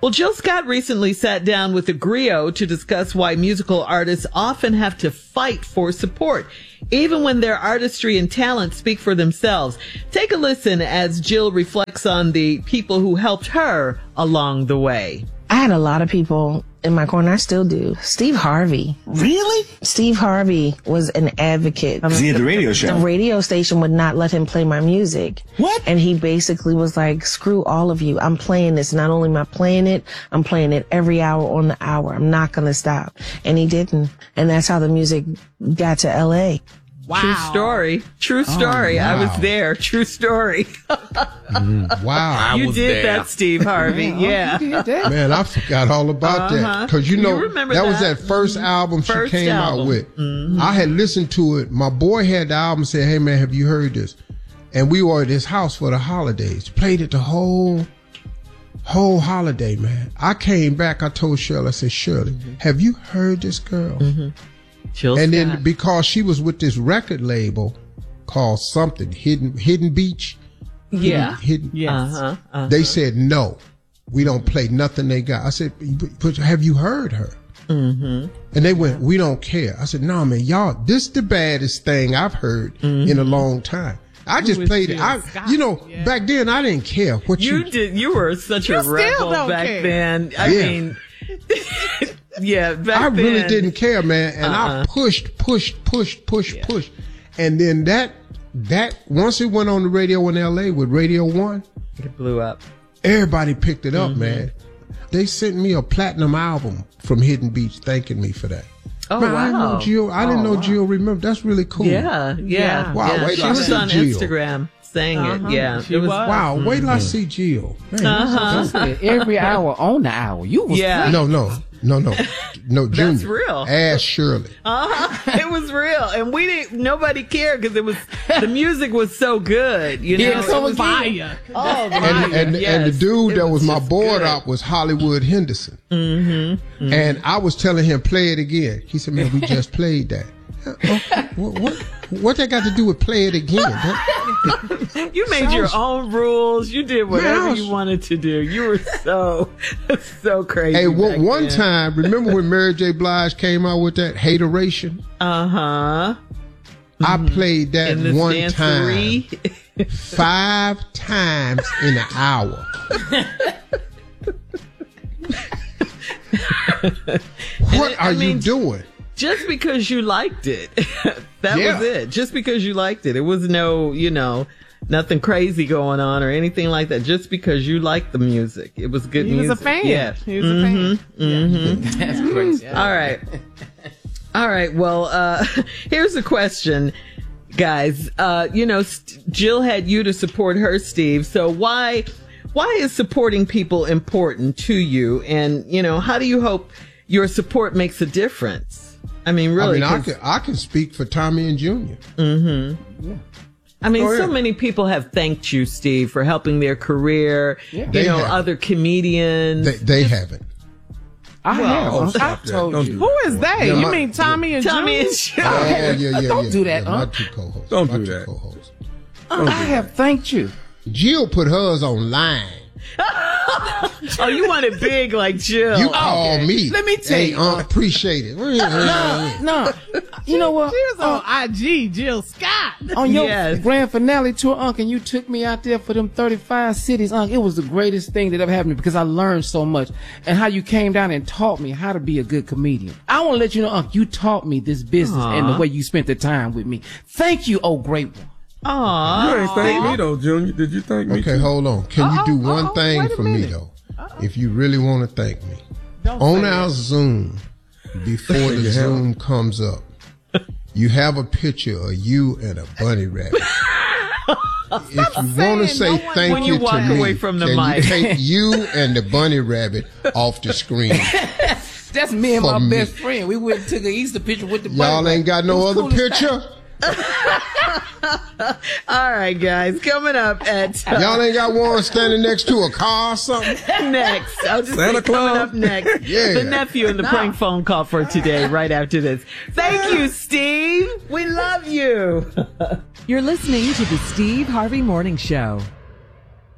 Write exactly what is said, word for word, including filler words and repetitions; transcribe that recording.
Well, Jill Scott recently sat down with a griot to discuss why musical artists often have to fight for support, even when their artistry and talent speak for themselves. Take a listen as Jill reflects on the people who helped her along the way. I had a lot of people in my corner. I still do. Steve Harvey. Really? Steve Harvey was an advocate. Was he at the radio show? The radio station would not let him play my music. What? And he basically was like, screw all of you. I'm playing this. Not only am I playing it, I'm playing it every hour on the hour. I'm not going to stop. And he didn't. And that's how the music got to L A. Wow. True story. True story. Oh, wow. I was there. True story. mm, wow. I you was did there. that, Steve Harvey. Yeah. yeah. Man, I forgot all about uh-huh. that. Because, you know, you that, that was that first mm-hmm. album she first came album. out with. Mm-hmm. I had listened to it. My boy had the album and said, hey, man, have you heard this? And we were at his house for the holidays. Played it the whole, whole holiday, man. I came back. I told Shirley, I said, Shirley, mm-hmm. have you heard this girl? Mm-hmm. Jill and Scott. then because she was with this record label called something, Hidden Hidden Beach. Yeah. Hidden, yes. uh-huh, uh-huh. They said, no, we don't play nothing they got. I said, but have you heard her? Mm-hmm. And they went, we don't care. I said, no, man, y'all, this the baddest thing I've heard mm-hmm. in a long time. I just Who played it. I, you know, yeah. back then I didn't care what you, you did. You were such you a rebel back care. then. I yeah. mean, yeah, back I really then, didn't care, man. And uh-uh. I pushed, pushed, pushed, pushed, yeah. pushed. And then that, that, once it went on the radio in L A with Radio One, it blew up. Everybody picked it up, mm-hmm. man. They sent me a platinum album from Hidden Beach thanking me for that. Oh, man, wow. I didn't know Jill. I didn't oh, know wow. Jill remembered. That's really cool. Yeah, yeah. Wow, yeah. wait She till I was see on Jill. Instagram saying uh-huh. it. Yeah. She it was, was. Wow, mm-hmm. wait till I see Jill. Man, uh-huh. Every hour on the hour. You was yeah. No, no, no, no. No, Junior. That's real. Ask Shirley. Uh-huh. It was real. And we didn't, nobody cared because it was, the music was so good. You know, yeah, so it was fire. Oh, and, and, yes. and the dude it that was, was my board good. op was Hollywood Henderson. Mm-hmm. Mm-hmm. And I was telling him, play it again. He said, man, we just played that. Oh, what, what, what that got to do with play it again? That, you made sounds, your own rules. You did whatever was, you wanted to do. You were so, so crazy. Hey, one, one then. time, remember when Mary J. Blige came out with that Hateration? Uh-huh. Mm-hmm. I played that one dancery. time. Five times in an hour. What are I mean, you doing? Just because you liked it. That yeah. was it. Just because you liked it. It was no, you know, nothing crazy going on or anything like that. Just because you liked the music. It was good he music. He was a fan. Yeah. He was mm-hmm. a fan. Mm-hmm. Yeah. That's crazy. All right. All right. Well, uh, here's a question, guys. Uh, you know, Jill had you to support her, Steve. So why, why is supporting people important to you? And, you know, how do you hope your support makes a difference? I mean, really. I mean, I can, I can speak for Tommy and Junior. Mm-hmm. Yeah. I mean, so many people have thanked you, Steve, for helping their career. Yeah. You they know, haven't. other comedians. They, they haven't. I well, have. I told Don't you. Who is that? Yeah, you my, mean Tommy yeah. and Tommy June? and June? Oh, yeah, yeah, yeah. Don't yeah, do that, yeah, huh? My two co-hosts. Don't my do two that. Co-hosts. Uh, I have thanked you. Jill put hers online. Oh, you want it big like Jill. You call okay. me. Let me tell hey, you. Uh, appreciate it. no, no. You know what? She was on uh, I G, Jill Scott. On your yes. grand finale tour, Unc, and you took me out there for them thirty-five cities, Unc. It was the greatest thing that ever happened to me because I learned so much. And how you came down and taught me how to be a good comedian. I want to let you know, Unc, you taught me this business Aww. And the way you spent the time with me. Thank you, oh great one. Aww. You ain't thank me though, Junior. Did you thank me? Okay, too? hold on. Can Uh-oh, you do one uh-oh, thing wait a for me minute. though? Uh-oh. If you really want to thank me. Don't On say our it. Zoom, before the Yeah. Zoom comes up, you have a picture of you and a bunny rabbit. If you want to say no one- thank When you you to walk me, away from the can mic. you take you and the bunny rabbit off the screen? That's me and For my me. best friend. We went and took an Easter picture with the Y'all bunny. ain't got It no was other cool as picture? All right, guys, coming up at uh, Y'all ain't got one standing next to a car or something? next. I'll just Santa say coming Claus? up next. Yeah. The nephew and the prank phone call for today, right after this. Thank you, Steve. We love you. You're listening to the Steve Harvey Morning Show.